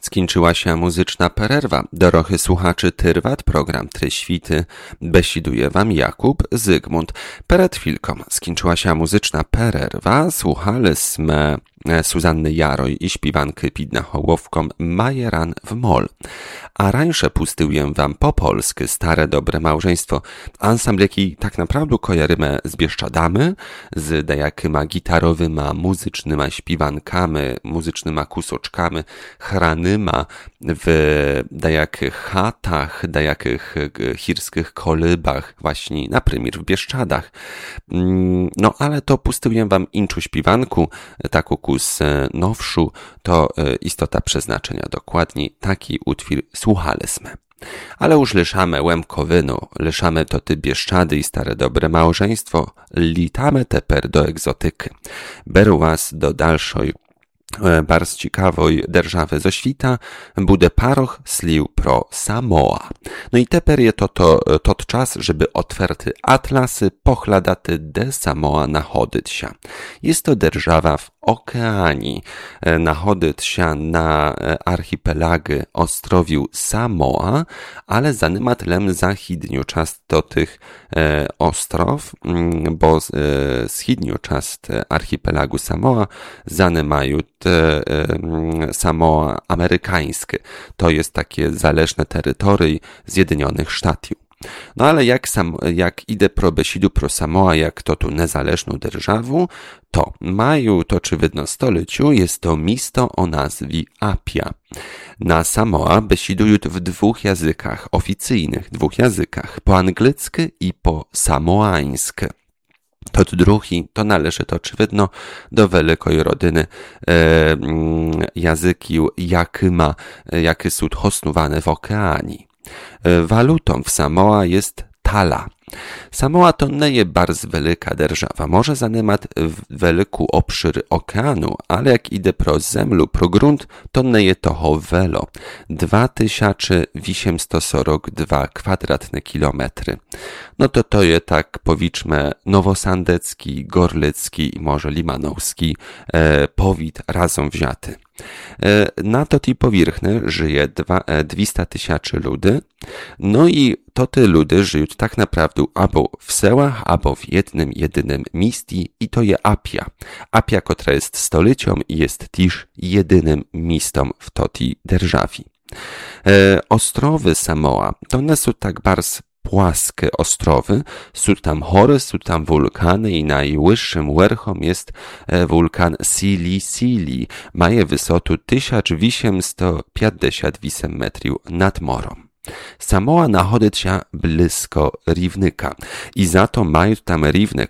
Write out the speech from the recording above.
Skończyła się muzyczna pererwa. Dorochy słuchaczy Tyrwat, program Tryświty. Besiduje wam Jakub Zygmunt. Przed chwilką skończyła się muzyczna pererwa. Słuchaliśmy Suzanny Jaroj i śpiewanky Pidna Hołowką Majeran w Mol. A rańsze pustyłem wam po polsky Stare Dobre Małżeństwo. Ansambl, jaki tak naprawdę kojarymy z Bieszczadami, z dejakyma gitarowyma, muzycznyma śpiewankami, muzycznyma kusoczkami, chranyma w dejakych chatach, dejakich chirskich kolybach, właśnie na przykład w Bieszczadach. No ale to pustyłem wam inczu śpiewanku, taką kus nowszu, to istota przeznaczenia dokładniej, taki utwór słuchaliśmy. Ale już lyszamy Łemkowynu, lyszamy to ty Bieszczady i Stare Dobre Małżeństwo, litamy teper do egzotyky. Beru was do dalszej bardzo ciekawej derżawy ze świta, bude paroch slił pro Samoa. No i teper je to czas, żeby otwarty atlasy pochladaty de Samoa nachodyć się. Jest to derżawa w okeanii, nachodyć się na archipelagy ostrowiu Samoa, ale zanymatlem zachidniu czas to tych ostrow, bo schidniu czas archipelagu Samoa zanymają Samoa amerykańskie. To jest takie zależne terytorium Zjednionych Sztatów. No ale jak idę pro Besidu pro Samoa, jak to tu niezależną державу, to mają to czy widno stoleciu jest to miasto o nazwie Apia. Na Samoa besidują w dwóch językach, oficyjnych dwóch językach, po angielsku i po samoańsku. To drugi, to należy to oczywiście do wielkiej rodziny języków, jakie są hosnowane w okeanii. Walutą w Samoa jest tala. Samoa to nie jest bardzo wielka держава, może zanymat wielku obszyr okeanu, ale jak idę pro zemlu, pro grunt, to nie jest toho wielo. 2842 kwadratne kilometry. No to jest tak powiedzmy nowosandecki, gorlicki i może limanowski powit razem wzięty. Na to tej powierzchni żyje 200 tysięcy ludzi, no i to te ludy żyją tak naprawdę albo w sełach, albo w jednym, jedynym mieście i to jest Apia. Apia, która jest stolicą i jest też jedynym miastem w tej державі. Ostrowy Samoa, to one są tak bardzo płaskie ostrowy, są tam hory, są tam wulkany i najwyższym werchom jest wulkan Sili Sili. Ma wysotę 1858 metrów nad morem. Samoa nachodzi się blisko równika i za to mają tam równe